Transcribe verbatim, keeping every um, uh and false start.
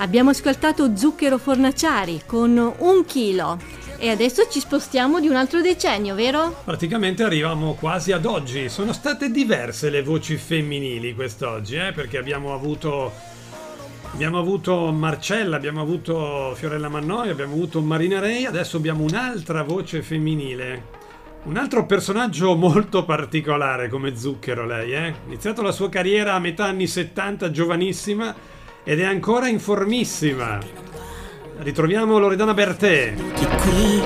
Abbiamo ascoltato Zucchero Fornaciari con Un chilo. E adesso ci spostiamo di un altro decennio, vero? Praticamente arriviamo quasi ad oggi. Sono state diverse le voci femminili quest'oggi, eh? Perché abbiamo avuto abbiamo avuto Marcella, abbiamo avuto Fiorella Mannoia, abbiamo avuto Marina Rei, adesso abbiamo un'altra voce femminile. Un altro personaggio molto particolare come Zucchero, lei, eh? Ha iniziato la sua carriera a metà anni settanta, giovanissima, ed è ancora in formissima. Ritroviamo Loredana Bertè. Che qui